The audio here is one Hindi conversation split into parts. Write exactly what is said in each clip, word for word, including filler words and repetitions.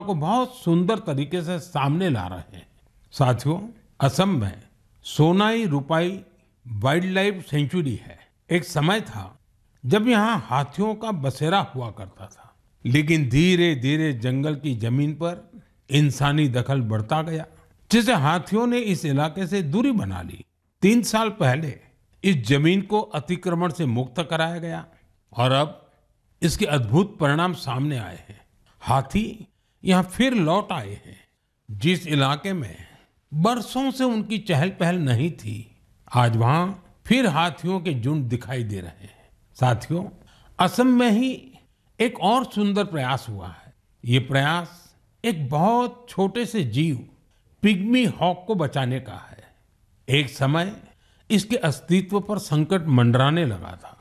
को बहुत सुंदर तरीके से सामने ला रहे हैं। साथियों, असम में सोनाई रुपाई वाइल्ड लाइफ सेंचुरी है। एक समय था जब यहाँ हाथियों का बसेरा हुआ करता था, लेकिन धीरे धीरे जंगल की जमीन पर इंसानी दखल बढ़ता गया, जिससे हाथियों ने इस इलाके से दूरी बना ली। तीन साल पहले इस जमीन को अतिक्रमण से मुक्त कराया गया और अब इसके अद्भुत परिणाम सामने आए हैं। हाथी यहाँ फिर लौट आए हैं। जिस इलाके में बरसों से उनकी चहल पहल नहीं थी, आज वहां फिर हाथियों के झुंड दिखाई दे रहे हैं। साथियों, असम में ही एक और सुंदर प्रयास हुआ है। ये प्रयास एक बहुत छोटे से जीव पिग्मी हॉक को बचाने का है। एक समय इसके अस्तित्व पर संकट मंडराने लगा था।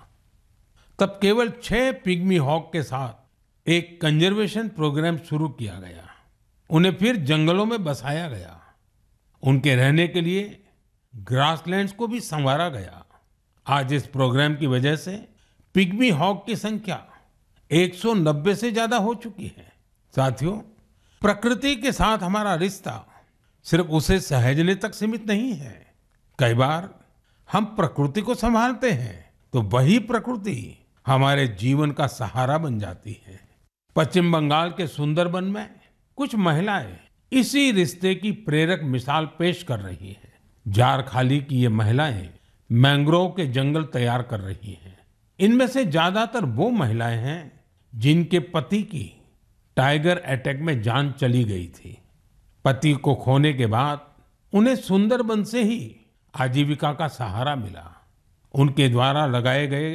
तब केवल छह पिग्मी हॉक के साथ एक कंजर्वेशन प्रोग्राम शुरू किया गया। उन्हें फिर जंगलों में बसाया गया। उनके रहने के लिए ग्रासलैंड्स को भी संवारा गया। आज इस प्रोग्राम की वजह से पिग्मी हॉक की संख्या एक सौ नब्बे से ज्यादा हो चुकी है। साथियों, प्रकृति के साथ हमारा रिश्ता सिर्फ उसे सहेजने तक सीमित नहीं है। कई बार हम प्रकृति को संभालते हैं तो वही प्रकृति हमारे जीवन का सहारा बन जाती है। पश्चिम बंगाल के सुंदरबन में कुछ महिलाएं इसी रिश्ते की प्रेरक मिसाल पेश कर रही हैं। झारखाली की ये महिलाएं मैंग्रोव के जंगल तैयार कर रही हैं। इनमें से ज्यादातर वो महिलाएं हैं जिनके पति की टाइगर अटैक में जान चली गई थी। पति को खोने के बाद उन्हें सुंदरबन से ही आजीविका का सहारा मिला। उनके द्वारा लगाए गए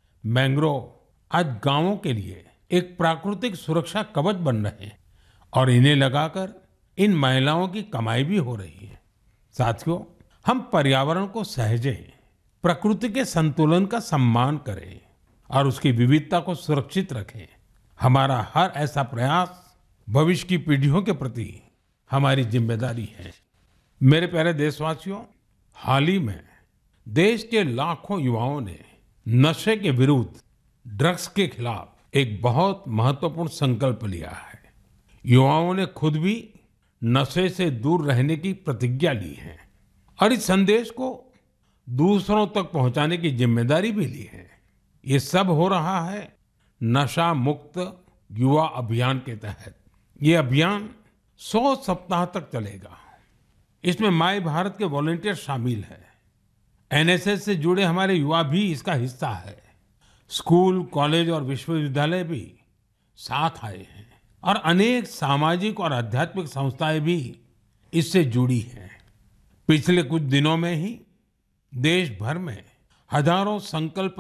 मैंग्रोव आज गांवों के लिए एक प्राकृतिक सुरक्षा कवच बन रहे हैं और इन्हें लगाकर इन महिलाओं की कमाई भी हो रही है। साथियों, हम पर्यावरण को सहेजें, प्रकृति के संतुलन का सम्मान करें और उसकी विविधता को सुरक्षित रखें। हमारा हर ऐसा प्रयास भविष्य की पीढ़ियों के प्रति हमारी जिम्मेदारी है। मेरे प्यारे देशवासियों, हाल ही में देश के लाखों युवाओं ने नशे के विरुद्ध, ड्रग्स के खिलाफ एक बहुत महत्वपूर्ण संकल्प लिया है। युवाओं ने खुद भी नशे से दूर रहने की प्रतिज्ञा ली है और इस संदेश को दूसरों तक पहुंचाने की जिम्मेदारी भी ली है। ये सब हो रहा है नशा मुक्त युवा अभियान के तहत। ये अभियान सौ सप्ताह तक चलेगा। इसमें माय भारत के वॉलंटियर शामिल हैं। एनएसएस से जुड़े हमारे युवा भी इसका हिस्सा है। स्कूल, कॉलेज और विश्वविद्यालय भी साथ आए हैं और अनेक सामाजिक और आध्यात्मिक संस्थाएं भी इससे जुड़ी हैं। पिछले कुछ दिनों में ही देश भर में हजारों संकल्प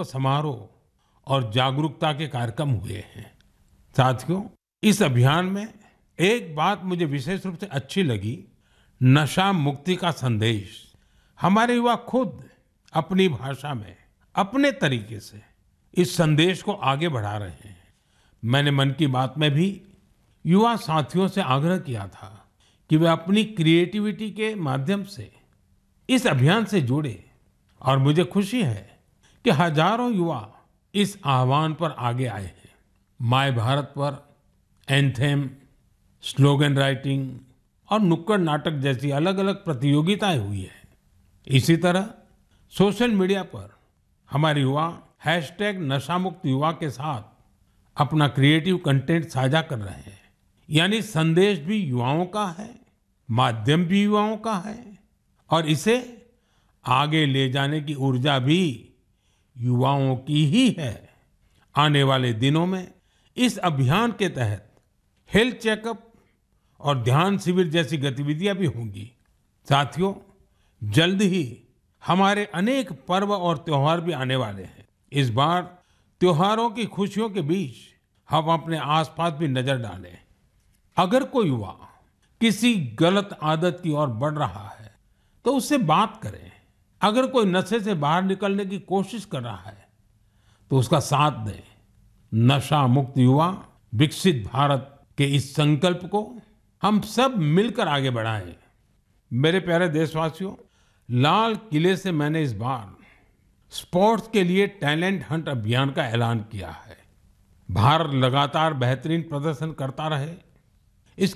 समारोह और जागरूकता के कार्यक्रम हुए हैं। साथियों, इस अभियान में एक बात मुझे विशेष रूप से अच्छी लगी। नशा मुक्ति का संदेश हमारे युवा खुद अपनी भाषा में, अपने तरीके से इस संदेश को आगे बढ़ा रहे हैं। मैंने मन की बात में भी युवा साथियों से आग्रह किया था कि वे अपनी क्रिएटिविटी के माध्यम से इस अभियान से जुड़े और मुझे खुशी है कि हजारों युवा इस आह्वान पर आगे आए हैं। माय भारत पर एंथेम, स्लोगन राइटिंग और नुक्कड़ नाटक जैसी अलग अलग प्रतियोगिताएं हुई है। इसी तरह सोशल मीडिया पर हमारे युवा हैशटैग नशा मुक्त युवा के साथ अपना क्रिएटिव कंटेंट साझा कर रहे हैं। यानी संदेश भी युवाओं का है, माध्यम भी युवाओं का है और इसे आगे ले जाने की ऊर्जा भी युवाओं की ही है। आने वाले दिनों में इस अभियान के तहत हेल्थ चेकअप और ध्यान शिविर जैसी गतिविधियां भी होंगी। साथियों, जल्द ही हमारे अनेक पर्व और त्योहार भी आने वाले हैं। इस बार त्योहारों की खुशियों के बीच हम अपने आसपास भी नजर डालें। अगर कोई युवा किसी गलत आदत की ओर बढ़ रहा है तो उससे बात करें। अगर कोई नशे से बाहर निकलने की कोशिश कर रहा है तो उसका साथ दें। नशा मुक्त युवा विकसित भारत के इस संकल्प को हम सब मिलकर आगे बढ़ाएं। मेरे प्यारे देशवासियों, लाल किले से मैंने इस बार स्पोर्ट्स के लिए टैलेंट हंट अभियान का ऐलान किया है। भारत लगातार बेहतरीन प्रदर्शन करता रहे,